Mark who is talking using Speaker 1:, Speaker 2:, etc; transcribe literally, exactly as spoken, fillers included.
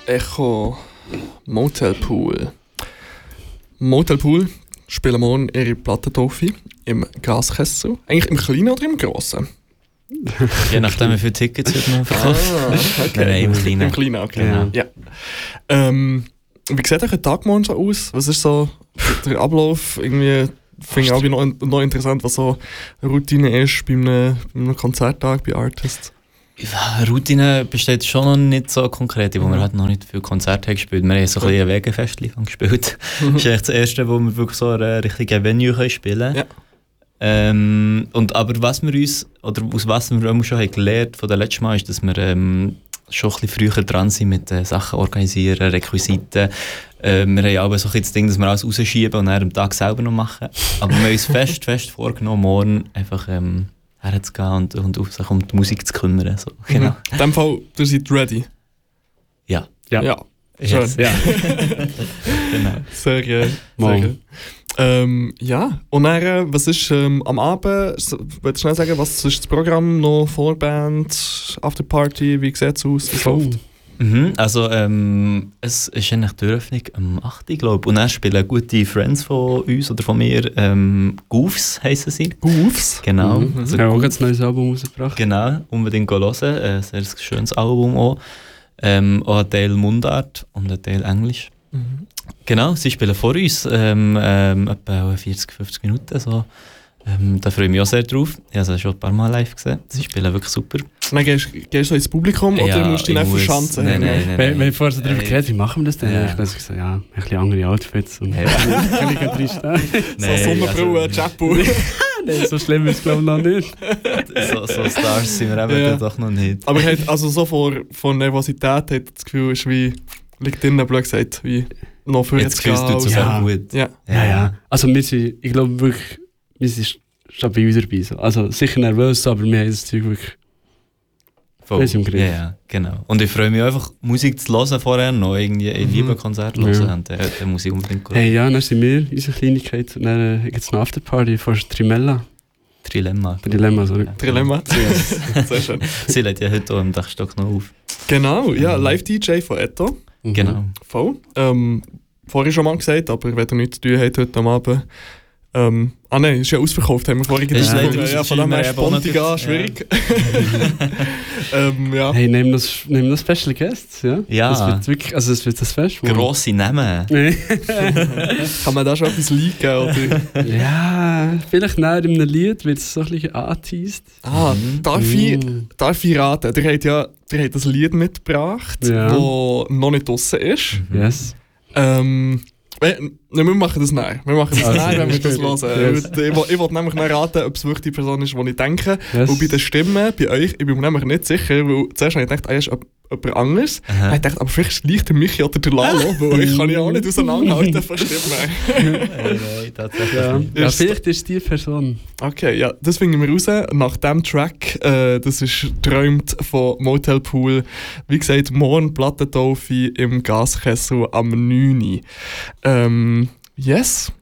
Speaker 1: Echo Motel Pool. Motel Pool spielen morgen ihre Plattentaufe im Gaskessel. Eigentlich im Kleinen oder im Grossen?
Speaker 2: Je nachdem, wie viele Tickets wird man verkauft.
Speaker 1: Ah, okay.
Speaker 2: Nein, nein, im Kleinen.
Speaker 1: Im Kleinen, okay.
Speaker 2: Genau.
Speaker 1: Ja. Ähm, wie sieht euch ein Tag morgen so aus? Was ist so der Ablauf? Irgendwie finde ich auch noch, noch interessant, was so eine Routine ist bei einem, bei einem Konzerttag, bei Artists.
Speaker 2: Ja, Routine besteht schon noch nicht so konkret, wo mhm. wir halt noch nicht viele Konzerte haben gespielt. Wir haben so ein bisschen ein Wegefestchen gespielt. Das ist echt das erste, wo wir wirklich so eine richtige Venue können spielen können. Ja. Ähm, und aber was wir uns, oder aus was wir schon haben gelernt von dem letzten Mal, ist, dass wir ähm, schon ein bisschen früher dran sind mit äh, Sachen organisieren, Requisiten. Äh, wir haben aber so ein bisschen das Ding, dass wir alles rausschieben und dann am Tag selber noch machen. Aber wir haben uns fest, fest vorgenommen, morgen einfach ähm, herzugehen und, und auf sich um die Musik zu kümmern. So. Genau.
Speaker 1: In dem Fall, ihr seid ready?
Speaker 2: Ja.
Speaker 1: Ja. ja. Schön.
Speaker 2: Yes. Ja. Genau.
Speaker 1: Sehr geil. Sehr geil. Ähm, ja, und dann, äh, was ist ähm, am Abend, willst du schnell sagen, was ist das Programm noch, Vorband, Afterparty, wie sieht es aus?
Speaker 2: Oh. Mhm, also ähm, es ist eigentlich die Eröffnung am achten glaube ich, und dann spielen gute Friends von uns oder von mir, ähm, Goofs heissen sie.
Speaker 1: Goofs?
Speaker 2: Genau.
Speaker 3: Mhm. Also ja, auch ein neues Album rausgebracht.
Speaker 2: Genau, unbedingt hören, äh, ein sehr schönes Album auch. Ähm, auch ein Teil Mundart und ein Teil Englisch. Mhm. Genau, sie spielen vor uns, ähm, ähm, etwa vierzig, fünfzig Minuten. So. Ähm, da freue ich mich auch sehr drauf. Ich habe sie schon ein paar Mal live gesehen. Sie spielen wirklich super.
Speaker 1: Dann gehst, gehst du ins Publikum
Speaker 2: ja,
Speaker 1: oder musst du dich nicht verschanzen?
Speaker 2: Nein, nein, nein.
Speaker 3: Wenn wir vorher so darüber geredet, wie machen wir das denn?
Speaker 2: Ja.
Speaker 3: Ich habe gesagt, ja, ein bisschen andere Outfits. Und
Speaker 2: hey,
Speaker 3: kann ich nicht reinstehen.
Speaker 1: So Sonnenbrille,
Speaker 2: also,
Speaker 1: Chapeau.
Speaker 3: Nein, so schlimm ist es glaube ich noch nicht.
Speaker 2: so, so Stars sind wir eben ja. doch noch nicht.
Speaker 1: Aber hat, also so vor, vor Nervosität hat das Gefühl, ist wie, liegt drinnen, blöd gesagt, wie noch für
Speaker 2: jetzt fühlst du es
Speaker 3: ja.
Speaker 2: gut.
Speaker 1: Ja.
Speaker 3: Ja, ja. Also wir sind, ich glaube wirklich, wir sind stabil dabei. So. Also sicher nervös, aber wir haben das Zeug wirklich
Speaker 2: voll
Speaker 3: im Griff.
Speaker 2: Ja, ja, genau. Und ich freue mich einfach, Musik zu hören vorher noch. Irgendwie, ich liebe Konzerte hören ja. und dann, dann muss ich unbedingt hören.
Speaker 3: Hey, ja, dann sind wir, unsere Kleinigkeit, und dann gibt es eine Afterparty von Trimella.
Speaker 2: Trilemma.
Speaker 3: Trilemma, sorry.
Speaker 1: Ja. Trilemma, yes. Sehr schön.
Speaker 2: Sie lädt ja heute auch am Dachstock noch auf.
Speaker 1: Genau, ja, Live-D J von Etto.
Speaker 2: Mhm. Genau.
Speaker 1: Voll. Ähm, vorhin schon mal gesagt, aber wenn ihr nichts zu tun habt heute am Abend. Ähm, ah nein, ist ja ausverkauft, haben wir vorhin gesagt. Ja, ja, von dem her Spontiga, schwierig. Ja. ähm, ja.
Speaker 3: Hey, nehmen das, nehmen das Special Guests, ja?
Speaker 2: Ja.
Speaker 3: Das wird wirklich, also das wird das Fest.
Speaker 2: Grosse Namen.
Speaker 1: Kann man da schon etwas leaken, oder?
Speaker 3: Ja, vielleicht näher in einem Lied wird es so ein bisschen angeteased.
Speaker 1: Ah,
Speaker 3: mhm.
Speaker 1: darf,
Speaker 3: mhm.
Speaker 1: ich, darf ich raten? Ihr habt ja ihr habt ein Lied mitgebracht, das
Speaker 3: ja.
Speaker 1: noch nicht draussen ist.
Speaker 3: Mhm. Yes.
Speaker 1: Ähm, wir machen das näher. Wir machen das also, näher, wenn wir das hören. Yes. Ich, ich wollte nämlich noch raten, ob es wirklich die Person ist, die ich denke. Yes. Und bei den Stimmen, bei euch, ich bin mir nämlich nicht sicher, weil zuerst habe ich gedacht, ah, ist jemand anderes. Dann habe ich gedacht, aber vielleicht ist es gleich der Michi oder der Lalo, weil ich kann ja auch nicht auseinanderhalten von Stimmen.
Speaker 2: Nein, nein, tatsächlich
Speaker 3: ja. ja, vielleicht ist es die Person.
Speaker 1: Okay, ja, das finden wir raus. Nach diesem Track, äh, das ist «Träumt» von Motel Pool. Wie gesagt, morgen Plattentaufe im Gaskessel am neun Uhr. Ähm, yes.